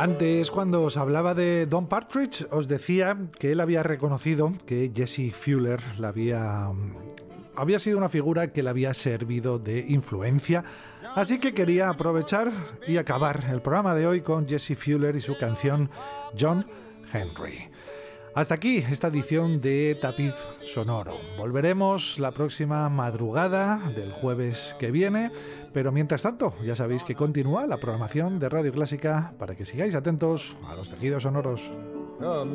Antes, cuando os hablaba de Don Partridge, os decía que él había reconocido que Jesse Fuller había sido una figura que le había servido de influencia, así que quería aprovechar y acabar el programa de hoy con Jesse Fuller y su canción John Henry. Hasta aquí esta edición de Tapiz Sonoro. Volveremos la próxima madrugada del jueves que viene, pero mientras tanto ya sabéis que continúa la programación de Radio Clásica para que sigáis atentos a los tejidos sonoros.